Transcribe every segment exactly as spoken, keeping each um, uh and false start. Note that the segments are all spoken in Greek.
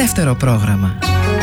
Δεύτερο πρόγραμμα.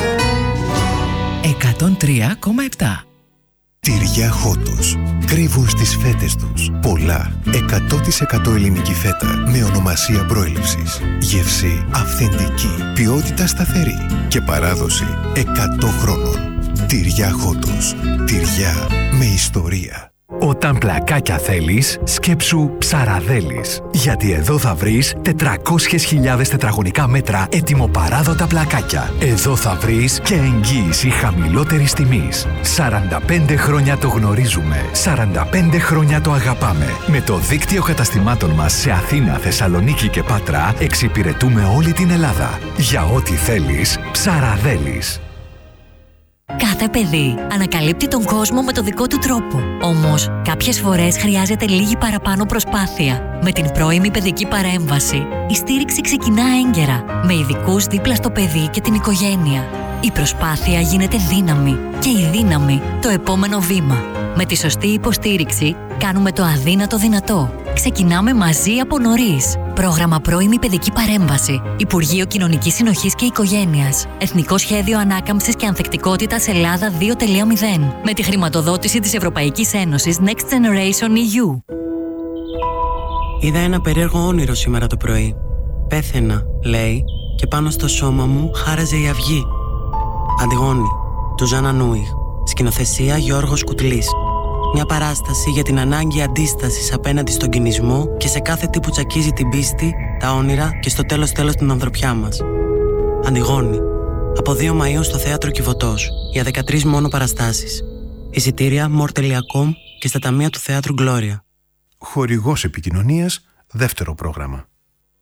εκατόν τρία κόμμα επτά. Τυριά Χότος. Κρύβουν στις φέτες τους πολλά εκατό τοις εκατό ελληνική φέτα με ονομασία προέλευσης. Γεύση αυθεντική, ποιότητα σταθερή και παράδοση εκατό χρόνων. Τυριά Χότος. Τυριά με ιστορία. Όταν πλακάκια θέλεις, σκέψου Ψαραδέλης. Γιατί εδώ θα βρεις τετρακόσιες χιλιάδες τετραγωνικά μέτρα ετοιμοπαράδοτα πλακάκια. Εδώ θα βρεις και εγγύηση χαμηλότερης τιμής. σαράντα πέντε χρόνια το γνωρίζουμε. σαράντα πέντε χρόνια το αγαπάμε. Με το δίκτυο καταστημάτων μας σε Αθήνα, Θεσσαλονίκη και Πάτρα εξυπηρετούμε όλη την Ελλάδα. Για ό,τι θέλεις, Ψαραδέλης. Κάθε παιδί ανακαλύπτει τον κόσμο με το δικό του τρόπο. Όμως, κάποιες φορές χρειάζεται λίγη παραπάνω προσπάθεια. Με την πρώιμη παιδική παρέμβαση, η στήριξη ξεκινά έγκαιρα, με ειδικούς δίπλα στο παιδί και την οικογένεια. Η προσπάθεια γίνεται δύναμη και η δύναμη το επόμενο βήμα. Με τη σωστή υποστήριξη, κάνουμε το αδύνατο δυνατό. Ξεκινάμε μαζί από νωρίς. Πρόγραμμα Πρώιμη Παιδική Παρέμβαση. Υπουργείο Κοινωνικής Συνοχής και Οικογένειας. Εθνικό Σχέδιο Ανάκαμψης και Ανθεκτικότητας Ελλάδα δύο κόμμα μηδέν. Με τη χρηματοδότηση της Ευρωπαϊκής Ένωσης Next Generation ι γιου. Είδα ένα περίεργο όνειρο σήμερα το πρωί. Πέθαινα, λέει, και πάνω στο σώμα μου χάραζε η αυγή. Αντιγόνη, του Ζάνα Νούιχ. Σκηνοθεσία Γιώργος Κουτλής. Μια παράσταση για την ανάγκη αντίστασης απέναντι στον κινησμό και σε κάθε τι που τσακίζει την πίστη, τα όνειρα και στο τέλος τέλος την ανθρωπιά μας. Αντιγόνη. Από δύο Μαΐου στο Θέατρο Κιβωτός. Για δεκατρείς μόνο παραστάσεις. Εισιτήρια μορ τελεία κομ και στα ταμεία του Θεάτρου Γκλώρια. Χορηγός επικοινωνίας, δεύτερο πρόγραμμα.